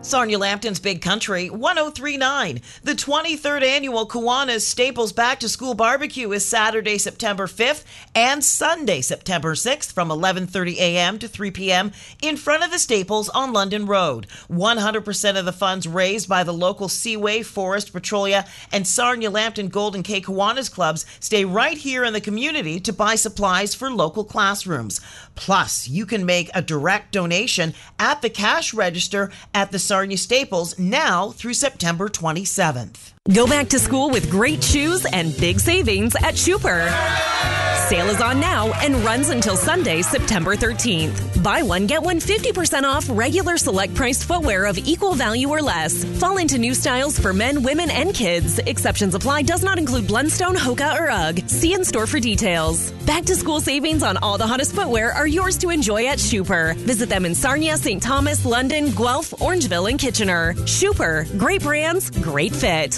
Sarnia Lambton's Big Country 1039. The 23rd annual Kiwanis Staples Back to School Barbecue is Saturday, September 5th and Sunday, September 6th from 11:30 a.m. to 3 p.m. in front of the Staples on London Road. 100% of the funds raised by the local Seaway, Forest, Petrolia, and Sarnia Lambton Golden K Kiwanis clubs stay right here in the community to buy supplies for local classrooms. Plus, you can make a direct donation at the cash register at the Sarnia Staples now through September 27th. Go back to school with great shoes and big savings at Schuper. Sale is on now and runs until Sunday, September 13th. Buy one, get one 50% off regular select priced footwear of equal value or less. Fall into new styles for men, women, and kids. Exceptions apply. Does not include Blundstone, Hoka, or UGG. See in store for details. Back to school savings on all the hottest footwear are yours to enjoy at Schuper. Visit them in Sarnia, St. Thomas, London, Guelph, Orangeville, and Kitchener. Schuper. Great brands, great fit.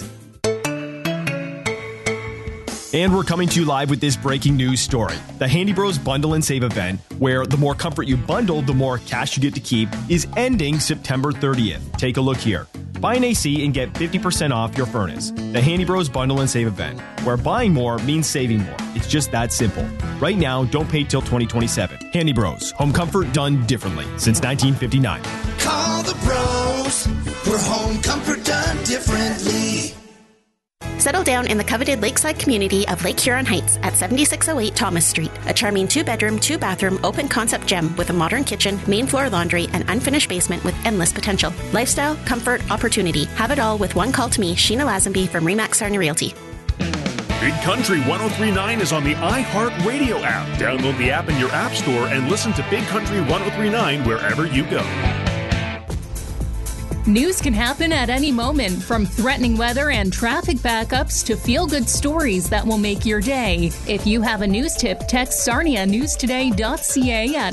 And we're coming to you live with this breaking news story. The Handy Bros Bundle and Save event, where the more comfort you bundle, the more cash you get to keep, is ending September 30th. Take a look here. Buy an AC and get 50% off your furnace. The Handy Bros Bundle and Save event, where buying more means saving more. It's just that simple. Right now, don't pay till 2027. Handy Bros, home comfort done differently since 1959. Call the bros for home comfort done differently. Settle down in the coveted lakeside community of Lake Huron Heights at 7608 Thomas Street. A charming 2-bedroom, 2-bathroom, open-concept gem with a modern kitchen, main floor laundry, and unfinished basement with endless potential. Lifestyle, comfort, opportunity. Have it all with one call to me, Sheena Lazenby from Remax Sarnia Realty. Big Country 1039 is on the iHeartRadio app. Download the app in your app store and listen to Big Country 1039 wherever you go. News can happen at any moment, from threatening weather and traffic backups to feel-good stories that will make your day. If you have a news tip, text sarnianewstoday.ca at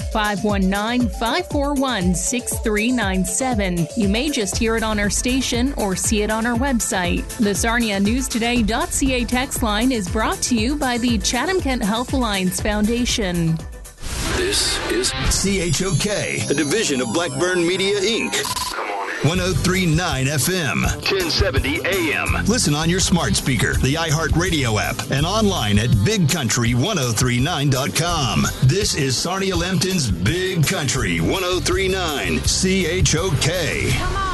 519-541-6397. You may just hear it on our station or see it on our website. The sarnianewstoday.ca text line is brought to you by the Chatham-Kent Health Alliance Foundation. This is CHOK, a division of Blackburn Media, Inc. 1039 FM, 1070 AM. Listen on your smart speaker, the iHeartRadio app, and online at bigcountry1039.com. This is Sarnia Lambton's Big Country 1039 CHOK. Come on.